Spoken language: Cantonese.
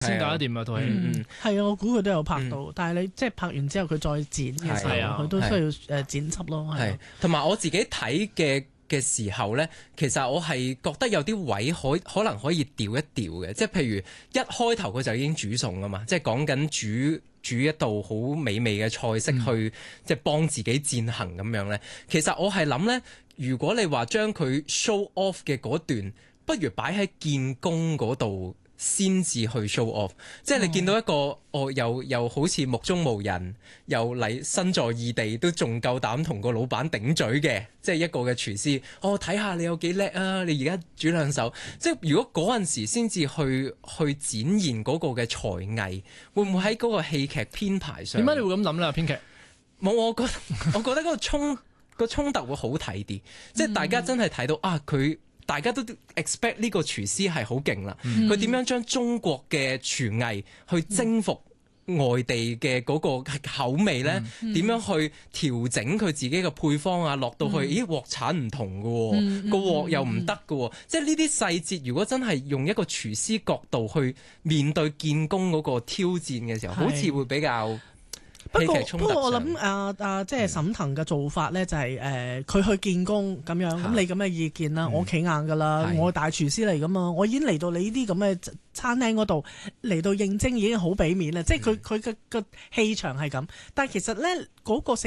先搞得掂啊套戲。 係啊，我估佢都有拍到，但係你即係拍完之後佢再剪嘅時候，佢都需要剪輯咯。 係，同埋我自己睇嘅時候呢，其實我係覺得有啲位可能可以調一調嘅，即係譬如一開頭佢就已經煮餸啊嘛，即係講緊煮一道好美味嘅菜式去即係幫自己餞行咁樣呢。其實我係諗呢，如果你話將佢 show off 嘅嗰段，不如擺喺建功嗰度先至去 show off， 即係你見到一個又好似目中無人，又嚟身在異地都仲夠膽同個老闆頂嘴嘅，即係一個嘅廚師。睇下你有幾叻啊！你而家煮兩手，即係如果嗰陣時先至去展現嗰個嘅才藝，會唔會喺嗰個戲劇編排上？ 點解你會咁諗咧？編劇冇，我覺得嗰個衝突會好睇啲，即係大家真係睇到佢。大家都 expect 呢個廚師係好勁啦，佢點樣將中國嘅廚藝去征服外地嘅嗰個口味呢？點樣去調整佢自己嘅配方啊？落到去，咦，鑊鏟唔同嘅喎，個鑊又唔得嘅喎，即係呢啲細節，如果真係用一個廚師角度去面對建功嗰個挑戰嘅時候，好似會比較。 不過我諗即係沈騰嘅做法咧，就係佢去建功咁樣，咁你咁嘅意見啦，我企硬㗎啦，我大廚師嚟㗎嘛，我已經嚟到你呢啲咁嘅餐廳嗰度嚟到應徵已經好俾面啦，即係佢嘅氣場係咁，但係其實咧嗰個